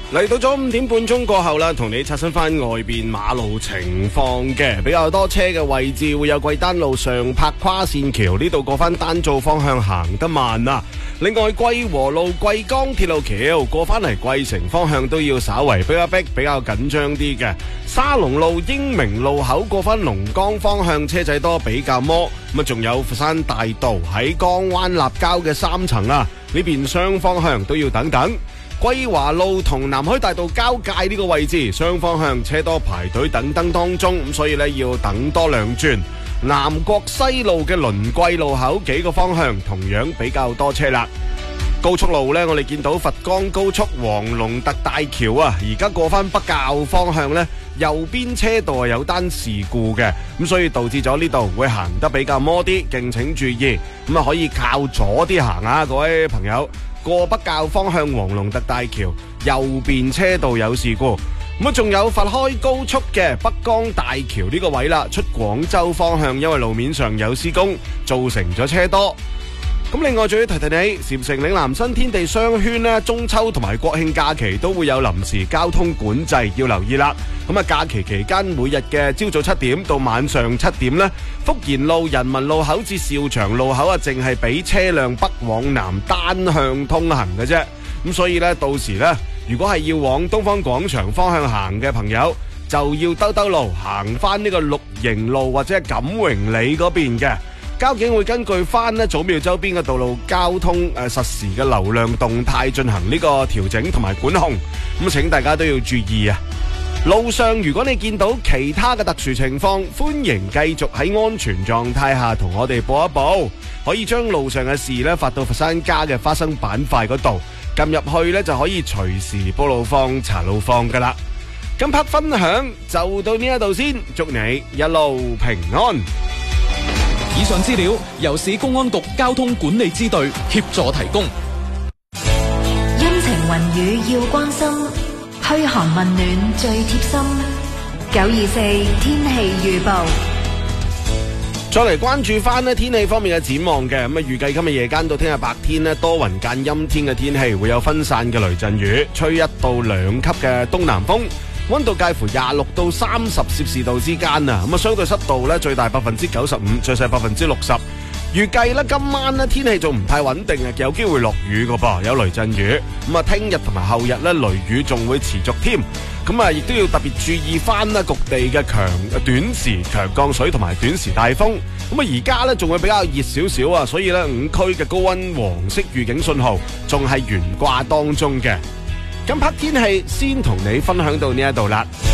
嚟到咗5點半鐘過後啦，同你刷新翻外邊馬路情況嘅，比較多車嘅位置會有貴丹路上柏跨線橋呢度過翻單造方向行得慢啊。另外貴和路貴江鐵路橋過翻嚟貴城方向都要稍為比較逼，比較緊張啲嘅。沙龍路英明路口過翻龍崗方向車仔多，比較摩。咁啊，仲有佛山大道喺江灣立交嘅3層啊，呢邊雙方向都要等等。歸華路同南海大道交界呢個位置，雙方向車多排隊等燈當中，咁所以呢要等多2轉。南國西路嘅輪貴路口幾個方向同樣比較多車啦。高速路呢，我哋見到佛岡高速黃龍特大橋啊，而家過翻北滘方向呢，右邊車道有單事故嘅，咁所以導致咗呢度會行得比較摩啲，敬請注意。咁啊可以靠左啲行啊，各位朋友。過北滘方向黃龍特大橋右邊車道有事故，咁啊仲有佛開高速嘅北江大橋呢個位啦，出廣州方向因為路面上有施工，造成咗車多。咁另外仲要提提你，禪城嶺南新天地商圈呢，中秋同埋國慶假期都會有臨時交通管制，要留意啦。咁啊假期期間每日嘅朝早7點到晚上7點呢，福賢路人民路口至兆祥路口啊，淨係俾車輛北往南單向通行嘅啫。咁所以呢，到時呢，如果係要往東方廣場方向行嘅朋友，就要兜路行翻呢個綠營路或者係錦榮里嗰邊嘅。交警會根據翻呢祖廟周邊嘅道路交通實時嘅流量動態進行呢個調整同埋管控，咁請大家都要注意啊！路上如果你見到其他嘅特殊情況，歡迎繼續喺安全狀態下同我哋報一報，可以將路上嘅事呢發到佛山家嘅花生板塊嗰度，撳入去呢就可以隨時報路況查路況噶啦。今 part 分享就到呢一度先，祝你一路平安。 以上資料由市公安局交通管理支隊協助提供。 陰晴雲雨要關心，噓寒問暖最貼心。924天氣預報。 再嚟關注翻呢天氣方面嘅展望嘅，咁啊預計今日夜間到聽日白天呢，多雲間陰天嘅天氣，會有分散嘅雷陣雨，吹1到2級嘅東南風。溫度介乎26到30攝氏度之間啊，咁啊相對濕度咧最大95%，最細60%。預計咧今晚咧天氣仲唔太穩定啊，有機會落雨噶噃，有雷陣雨。咁啊聽日同埋後日咧雷雨仲會持續添，咁啊亦都要特別注意翻啦局地嘅短時強降水同埋短時大風。咁啊而家咧仲會比較熱少少啊，所以咧5區嘅高溫黃色預警信號仲係懸掛當中嘅。咁 part 天氣先同你分享到呢一度啦。